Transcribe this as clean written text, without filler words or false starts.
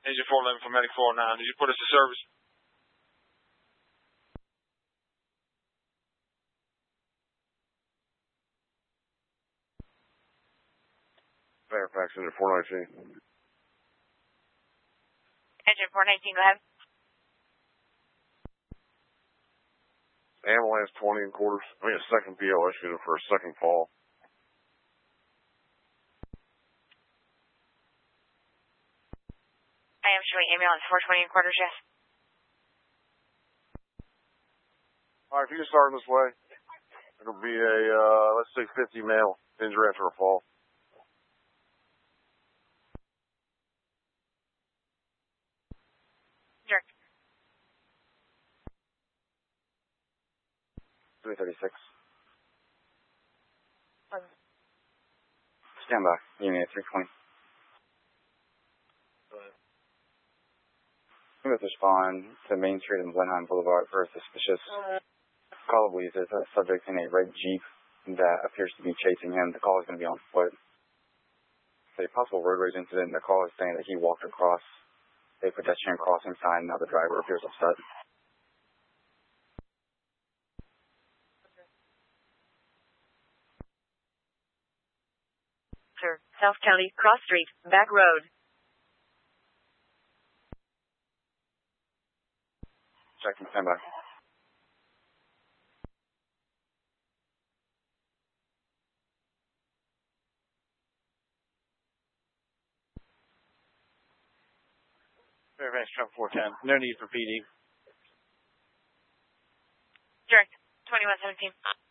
Engine 411 for Medic 409. Did you put us to service? Fairfax, Engine 419. Engine 419, go ahead. Ambulance 20 and quarters. I mean, a second BLS unit for a second fall. I am showing ambulance 420 and quarters, yes. Alright, if you can start this way, it'll be a, let's say 50 male injury after a fall. Jerk. 336. Stand by. Unit 320. Let's respond to Main Street and Blenheim Boulevard for a suspicious call of Leeds. There's a subject in a red Jeep that appears to be chasing him. The call is going to be on foot. It's a possible road rage incident. The call is saying that he walked across a pedestrian crossing sign. Now the driver appears upset. Sir, South County, Cross Street, Back Road. Checking, stand by. Fairfax Trump 410. No need for PD. Jerk. 2117.